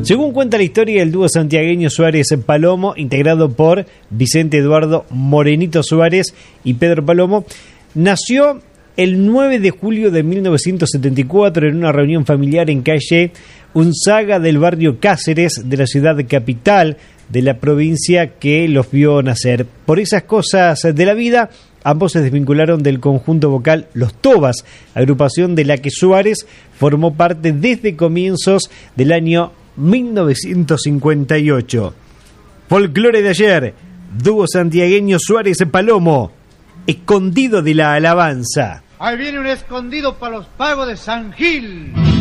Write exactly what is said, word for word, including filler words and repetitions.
Según cuenta la historia del dúo santiagueño Suárez Palomo, integrado por Vicente Eduardo Morenito Suárez y Pedro Palomo, nació el nueve de julio de mil novecientos setenta y cuatro en una reunión familiar en calle Unzaga del barrio Cáceres de la ciudad capital de la provincia que los vio nacer. Por esas cosas de la vida, ambos se desvincularon del conjunto vocal Los Tobas, agrupación de la que Suárez formó parte desde comienzos del año mil novecientos cincuenta y ocho. Folclore de ayer, dúo santiagueño Suárez Palomo, escondido de la alabanza. Ahí viene un escondido para los pagos de San Gil.